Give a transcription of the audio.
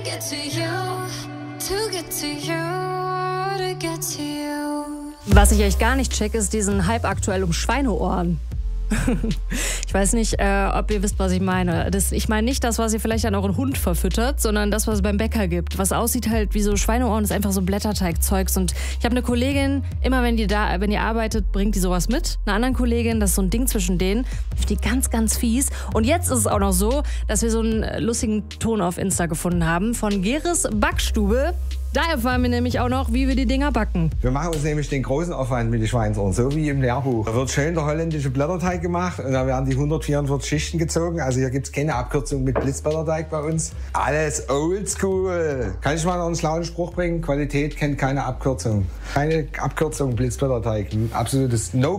get to you, to get to you, to get to you. Was ich echt gar nicht check, ist diesen Hype aktuell um Schweineohren. Ich weiß nicht, ob ihr wisst, was ich meine. Ich meine nicht das, was ihr vielleicht an euren Hund verfüttert, sondern das, was es beim Bäcker gibt. Was aussieht halt wie so Schweineohren, ist einfach so Blätterteigzeugs. Und ich habe eine Kollegin, immer wenn die arbeitet, bringt die sowas mit. Eine andere Kollegin, das ist so ein Ding zwischen denen. Ich finde die ganz, ganz fies. Und jetzt ist es auch noch so, dass wir so einen lustigen Ton auf Insta gefunden haben von Geres Backstube. Da erfahren wir nämlich auch noch, wie wir die Dinger backen. Wir machen uns nämlich den großen Aufwand mit den Schweinsohren, so wie im Lehrbuch. Da wird schön der holländische Blätterteig gemacht und da werden die 144 Schichten gezogen. Also hier gibt es keine Abkürzung mit Blitzblätterteig bei uns. Alles oldschool. Kann ich mal noch einen schlauen Spruch bringen? Qualität kennt keine Abkürzung. Keine Abkürzung, Blitzblätterteig. Absolutes No.